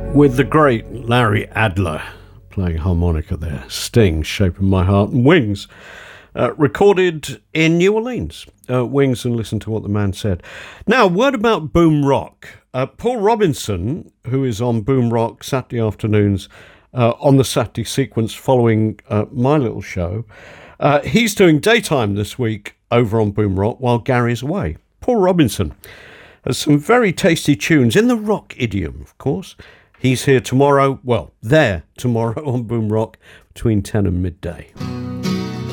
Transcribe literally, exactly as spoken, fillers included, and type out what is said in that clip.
With the great Larry Adler playing harmonica there. Sting, Shape of My Heart, and Wings. Uh, recorded in New Orleans. Uh, Wings, and listen to what the man said. Now, word about Boom Rock. Uh, Paul Robinson, who is on Boom Rock Saturday afternoons uh, on the Saturday sequence following uh, my little show, uh, he's doing daytime this week over on Boom Rock while Gary's away. Paul Robinson has some very tasty tunes in the rock idiom, of course. He's here tomorrow, well, there tomorrow on Boom Rock between ten and midday.